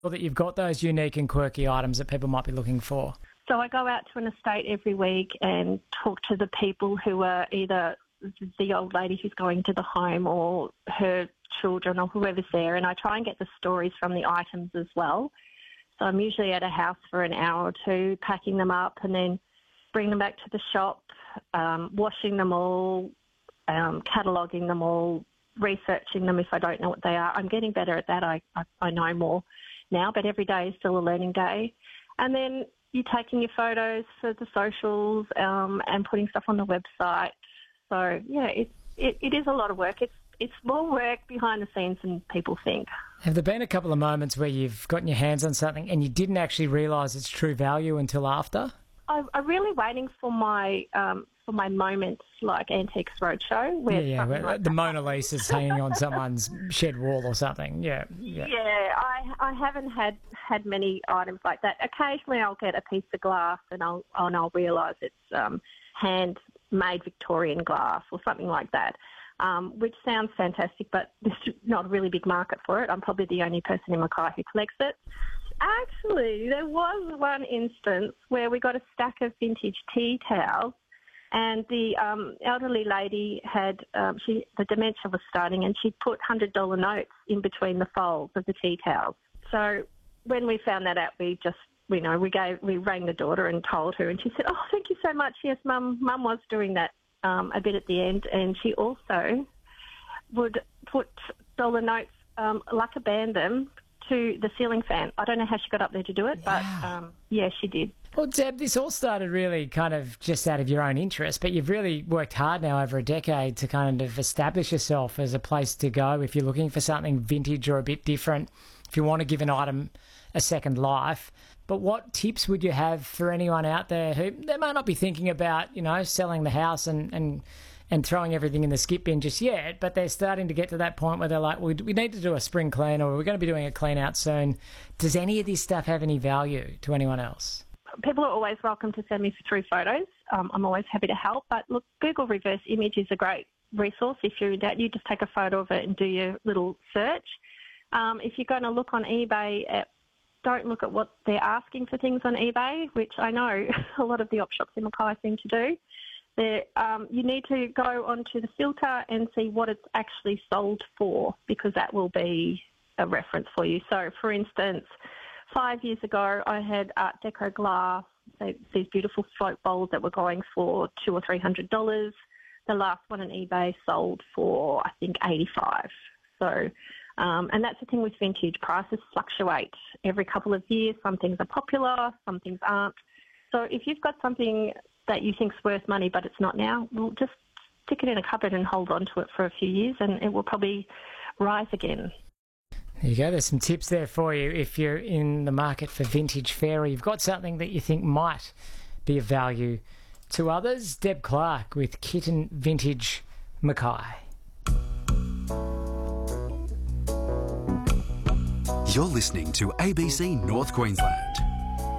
Or that you've got those unique and quirky items that people might be looking for? So I go out to an estate every week and talk to the people who are either the old lady who's going to the home or her children or whoever's there, and I try and get the stories from the items as well. So I'm usually at a house for an hour or two, packing them up and then bring them back to the shop, washing them all, cataloguing them all, researching them if I don't know what they are. I'm getting better at that. I know more now, but every day is still a learning day. And then you're taking your photos for the socials and putting stuff on the website. So, yeah, it is a lot of work. It's more work behind the scenes than people think. Have there been a couple of moments where you've gotten your hands on something and you didn't actually realise its true value until after? I'm really waiting for my moments like Antiques Roadshow. Where the Mona Lisa's hanging on someone's shed wall or something. Yeah, I haven't had many items like that. Occasionally I'll get a piece of glass and I'll realise it's handmade Victorian glass or something like that, which sounds fantastic, but there's not a really big market for it. I'm probably the only person in Mackay who collects it. Actually, there was one instance where we got a stack of vintage tea towels, and the elderly lady had the dementia was starting, and she put $100 notes in between the folds of the tea towels. So when we found that out, we rang the daughter and told her, and she said, "Oh, thank you so much. Yes, Mum was doing that a bit at the end, and she also would put dollar notes like abandon to the ceiling fan." I don't know how she got up there to do it, but she did. Well, Deb, this all started really kind of just out of your own interest, but you've really worked hard now over a decade to kind of establish yourself as a place to go if you're looking for something vintage or a bit different, if you want to give an item a second life. But what tips would you have for anyone out there who they might not be thinking about, selling the house and throwing everything in the skip bin just yet, but they're starting to get to that point where they're like, we need to do a spring clean, or we're going to be doing a clean out soon. Does any of this stuff have any value to anyone else? People are always welcome to send me through photos. I'm always happy to help. But look, Google Reverse Image is a great resource. If you're in doubt, you just take a photo of it and do your little search. If you're going to look on eBay, don't look at what they're asking for things on eBay, which I know a lot of the op shops in Mackay seem to do. You need to go onto the filter and see what it's actually sold for, because that will be a reference for you. So, for instance, 5 years ago, I had Art Deco glass, these beautiful float bowls that were going for $200 or $300. The last one on eBay sold for, I think, $85. So, and that's the thing with vintage. Prices fluctuate every couple of years. Some things are popular, some things aren't. So if you've got something that you think's worth money but it's not now, well, just stick it in a cupboard and hold on to it for a few years and it will probably rise again. There you go. There's some tips there for you if you're in the market for vintage fare or you've got something that you think might be of value to others. Deb Clark with Kitten Vintage Mackay. You're listening to ABC North Queensland.